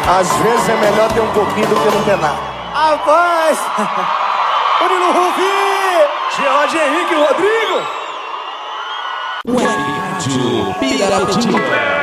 Às vezes é melhor ter um pouquinho do que não ter nada. Rapaz! Murilo Rufi! George Henrique Rodrigo! Web Rádio Piratinha.